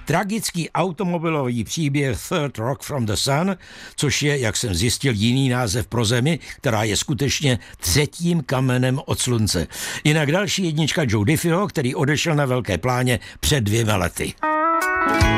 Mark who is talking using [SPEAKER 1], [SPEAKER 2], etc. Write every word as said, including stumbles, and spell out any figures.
[SPEAKER 1] tragický automobilový příběh Third Rock from the Sun, což je, jak jsem zjistil, jiný název pro Zemi, která je skutečně třetím kamenem od slunce. Jinak další jednička Joe Diffieho, který odešel na velké pláně před dvěma lety.